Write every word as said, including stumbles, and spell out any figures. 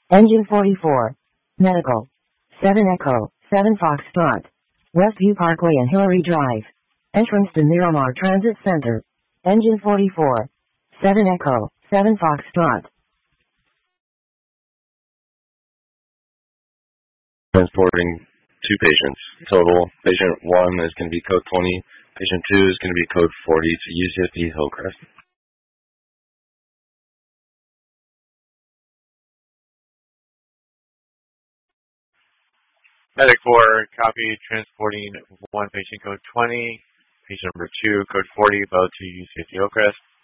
Engine forty-four. Medical. seven Echo, seven Foxtrot. Westview Parkway and Hillary Drive. Entrance to Miramar Transit Center. Engine forty-four. seven Echo, seven Foxtrot. Transporting two patients. Total, patient one is going to be code twenty. Patient two is going to be code forty to U C S D Hillcrest. Medic four, copy, transporting one patient code twenty, patient number two, code forty, both to U C S D Hillcrest.